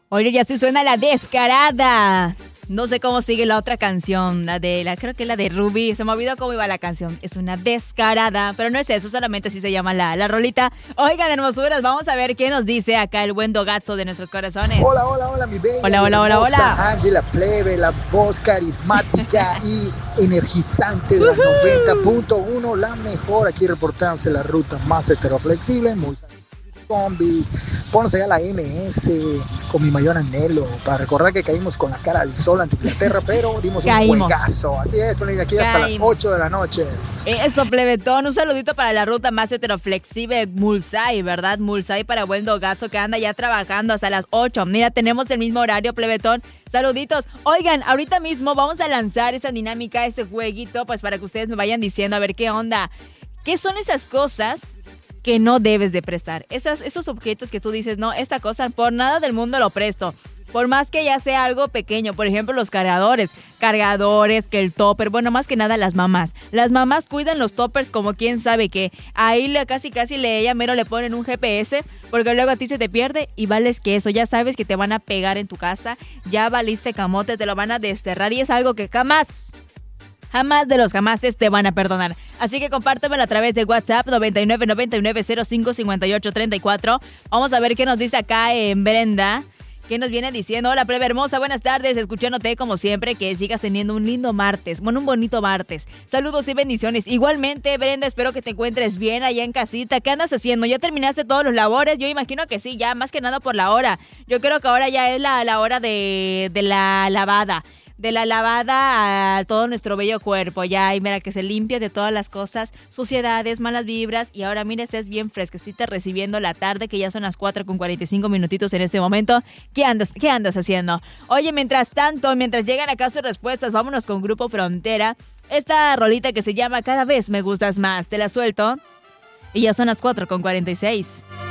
Oye, ya sí suena La Descarada. No sé cómo sigue la otra canción, creo que es la de Ruby. Se me olvidó cómo iba la canción. Es una descarada, pero no es eso, solamente así se llama la rolita. Oigan, hermosuras, vamos a ver qué nos dice acá el buen Dogazzo de nuestros corazones. Hola, mi bella. Hola. Ángela Plebe, la voz carismática y energizante de la 90.1, la mejor. Aquí reportándose la ruta más heteroflexible, muy zombies. Pónganse ya la MS con mi mayor anhelo para recordar que caímos con la cara al sol ante Inglaterra, pero dimos un juegazo. Así es, ponen aquí hasta las 8 de la noche. Eso, plebetón. Un saludito para la ruta más heteroflexible, Mulsay, ¿verdad? Mulsay para buen Dogazzo que anda ya trabajando hasta las 8. Mira, tenemos el mismo horario, plebetón. Saluditos. Oigan, ahorita mismo vamos a lanzar esta dinámica, este jueguito, pues para que ustedes me vayan diciendo a ver qué onda. ¿Qué son esas cosas que no debes de prestar? Esos objetos que tú dices, no, esta cosa por nada del mundo lo presto. Por más que ya sea algo pequeño, por ejemplo los cargadores, que el topper, bueno, más que nada las mamás. Las mamás cuidan los toppers como quién sabe qué. Ahí casi ella mero le ponen un GPS, porque luego a ti se te pierde y vales que eso. Ya sabes que te van a pegar en tu casa, ya valiste camote, te lo van a desterrar y es algo que jamás de los jamases te van a perdonar. Así que compártemelo a través de WhatsApp 9999055834. Vamos a ver qué nos dice acá en Brenda. ¿Qué nos viene diciendo? Hola, plebe hermosa, buenas tardes. Escuchándote como siempre, que sigas teniendo un lindo martes. Bueno, un bonito martes. Saludos y bendiciones. Igualmente, Brenda, espero que te encuentres bien allá en casita. ¿Qué andas haciendo? ¿Ya terminaste todos los labores? Yo imagino que sí, ya más que nada por la hora. Yo creo que ahora ya es la hora de la lavada. De la lavada a todo nuestro bello cuerpo, ya, y mira que se limpia de todas las cosas, suciedades, malas vibras, y ahora mira, estés bien fresquecita recibiendo la tarde, que ya son las 4:45 minutitos en este momento. ¿Qué andas haciendo? Oye, mientras llegan acá sus respuestas, vámonos con Grupo Frontera, esta rolita que se llama Cada vez me gustas más, te la suelto, y ya son las 4:46.